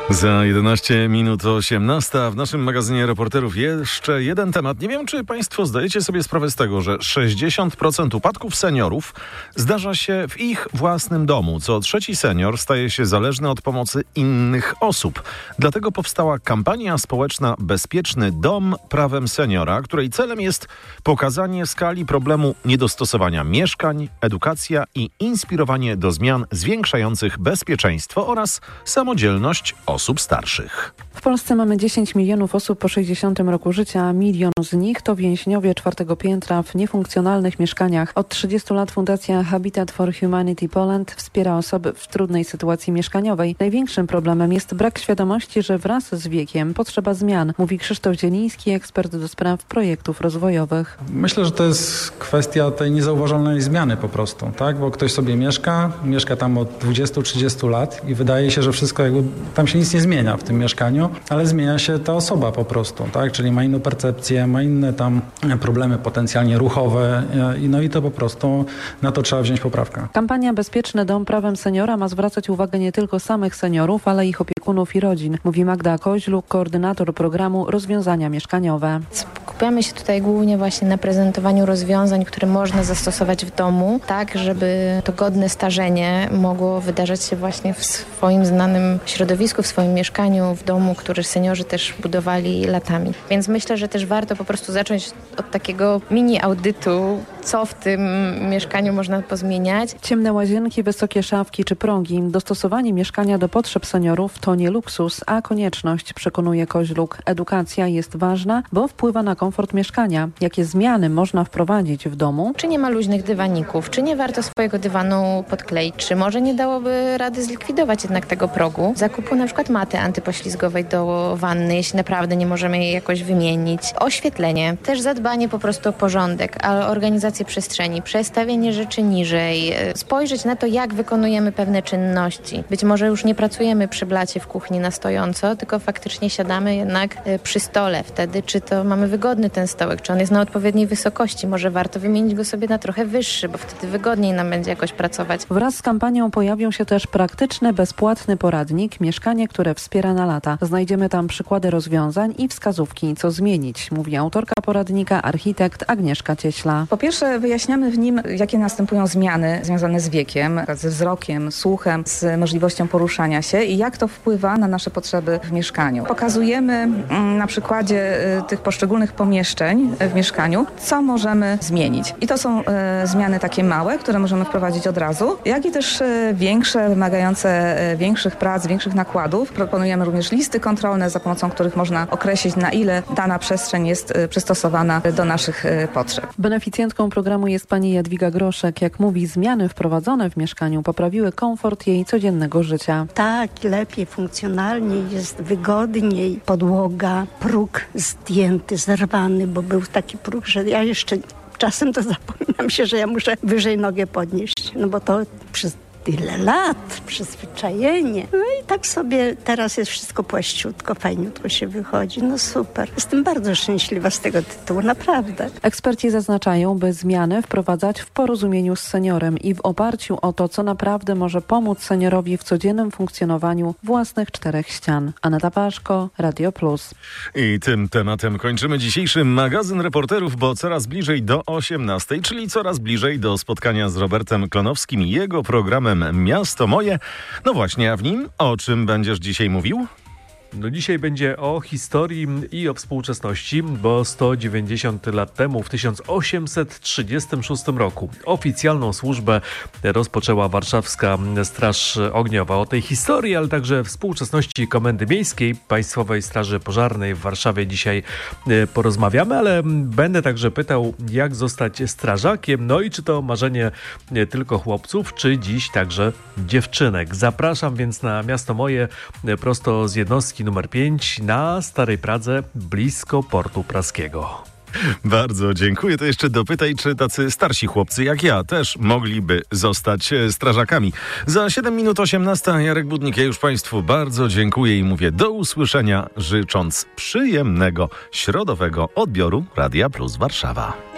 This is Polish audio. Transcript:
Za 11 minut 18 w naszym magazynie reporterów jeszcze jeden temat. Nie wiem, czy Państwo zdajecie sobie sprawę z tego, że 60% upadków seniorów zdarza się w ich własnym domu. Co trzeci senior staje się zależny od pomocy innych osób. Dlatego powstała kampania społeczna Bezpieczny Dom prawem seniora, której celem jest pokazanie skali problemu niedostosowania mieszkań, edukacja i inspirowanie do zmian zwiększających bezpieczeństwo oraz samodzielność osób starszych. W Polsce mamy 10 milionów osób po 60 roku życia, a milion z nich to więźniowie czwartego piętra w niefunkcjonalnych mieszkaniach. Od 30 lat Fundacja Habitat for Humanity Poland wspiera osoby w trudnej sytuacji mieszkaniowej. Największym problemem jest brak świadomości, że wraz z wiekiem potrzeba zmian, mówi Krzysztof Zieliński, ekspert do spraw projektów rozwojowych. Myślę, że to jest kwestia tej niezauważalnej zmiany po prostu, tak? Bo ktoś sobie mieszka tam od 20-30 lat i wydaje się, że wszystko jakby, tam się nic nie zmienia w tym mieszkaniu, ale zmienia się ta osoba po prostu, tak? Czyli ma inną percepcję, ma inne tam problemy potencjalnie ruchowe i to po prostu na to trzeba wziąć poprawkę. Kampania Bezpieczny Dom prawem seniora ma zwracać uwagę nie tylko samych seniorów, ale ich opiekunów i rodzin, mówi Magda Koźluk, koordynator programu Rozwiązania Mieszkaniowe. Skupiamy się tutaj głównie właśnie na prezentowaniu rozwiązań, które można zastosować w domu, tak żeby to godne starzenie mogło wydarzać się właśnie w swoim znanym środowisku, w swoim mieszkaniu, w domu, który seniorzy też budowali latami. Więc myślę, że też warto po prostu zacząć od takiego mini audytu, co w tym mieszkaniu można pozmieniać. Ciemne łazienki, wysokie szafki czy progi. Dostosowanie mieszkania do potrzeb seniorów to nie luksus, a konieczność, przekonuje Koźluk. Edukacja jest ważna, bo wpływa na komfort mieszkania. Jakie zmiany można wprowadzić w domu? Czy nie ma luźnych dywaników? Czy nie warto swojego dywanu podkleić? Czy może nie dałoby rady zlikwidować jednak tego progu? Zakupu na przykład maty antypoślizgowej do wanny, jeśli naprawdę nie możemy jej jakoś wymienić. Oświetlenie, też zadbanie po prostu o porządek, ale organizację przestrzeni, przestawienie rzeczy niżej, spojrzeć na to, jak wykonujemy pewne czynności. Być może już nie pracujemy przy blacie w kuchni na stojąco, tylko faktycznie siadamy jednak przy stole wtedy, czy to mamy wygodny ten stołek, czy on jest na odpowiedniej wysokości. Może warto wymienić go sobie na trochę wyższy, bo wtedy wygodniej nam będzie jakoś pracować. Wraz z kampanią pojawił się też praktyczny, bezpłatny poradnik Mieszkanie, które wspiera na lata. Znajdziemy tam przykłady rozwiązań i wskazówki, co zmienić, mówi autorka poradnika, architekt Agnieszka Cieśla. Po pierwsze wyjaśniamy w nim, jakie następują zmiany związane z wiekiem, ze wzrokiem, słuchem, z możliwością poruszania się i jak to wpływa na nasze potrzeby w mieszkaniu. Pokazujemy na przykładzie tych poszczególnych pomieszczeń w mieszkaniu, co możemy zmienić. I to są zmiany takie małe, które możemy wprowadzić od razu, jak i też większe, wymagające większych prac, większych nakładów. Proponujemy również listy kontrolne, za pomocą których można określić, na ile dana przestrzeń jest przystosowana do naszych potrzeb. Beneficjentką programu jest pani Jadwiga Groszek. Jak mówi, zmiany wprowadzone w mieszkaniu poprawiły komfort jej codziennego życia. Tak, lepiej, funkcjonalniej, jest wygodniej. Podłoga, próg zdjęty, zerwany, bo był taki próg, że ja jeszcze czasem to zapominam się, że ja muszę wyżej nogę podnieść, no bo to przez tyle lat, przyzwyczajenie. No i tak sobie teraz jest wszystko płaściutko, fajniutko się wychodzi. No super. Jestem bardzo szczęśliwa z tego tytułu, naprawdę. Eksperci zaznaczają, by zmiany wprowadzać w porozumieniu z seniorem i w oparciu o to, co naprawdę może pomóc seniorowi w codziennym funkcjonowaniu własnych czterech ścian. Aneta Paszko, Radio Plus. I tym tematem kończymy dzisiejszy magazyn reporterów, bo coraz bliżej do 18, czyli coraz bliżej do spotkania z Robertem Klonowskim i jego programem Miasto Moje. No właśnie, a w nim o czym będziesz dzisiaj mówił? No dzisiaj będzie o historii i o współczesności, bo 190 lat temu, w 1836 roku, oficjalną służbę rozpoczęła warszawska Straż Ogniowa. O tej historii, ale także współczesności Komendy Miejskiej Państwowej Straży Pożarnej w Warszawie dzisiaj porozmawiamy, ale będę także pytał, jak zostać strażakiem, no i czy to marzenie tylko chłopców, czy dziś także dziewczynek. Zapraszam więc na Miasto Moje, prosto z jednostki numer 5 na Starej Pradze, blisko Portu Praskiego. Bardzo dziękuję. To jeszcze dopytaj, czy tacy starsi chłopcy jak ja też mogliby zostać strażakami. Za 7 minut 18 Jarek Budnik. Ja już Państwu bardzo dziękuję i mówię do usłyszenia, życząc przyjemnego środowego odbioru Radia Plus Warszawa.